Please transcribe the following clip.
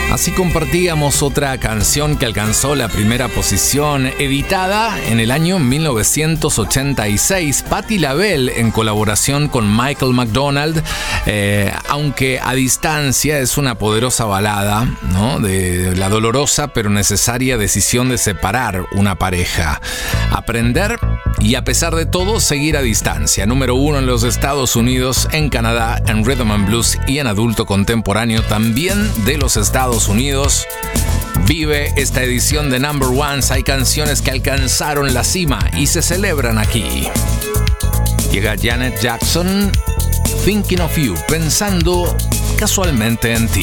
Así compartíamos otra canción que alcanzó la primera posición, editada en el año 1986. Patti LaBelle en colaboración con Michael McDonald, aunque a distancia, es una poderosa balada, ¿no?, de la dolorosa pero necesaria decisión de separar una pareja. Aprender y, a pesar de todo, seguir a distancia. Número 1 en los Estados Unidos, en Canadá, en Rhythm and Blues y en adulto contemporáneo también de los Estados Unidos. Vive esta edición de Number Ones. Hay canciones que alcanzaron la cima y se celebran aquí. Llega Janet Jackson, Thinking of You, pensando casualmente en ti.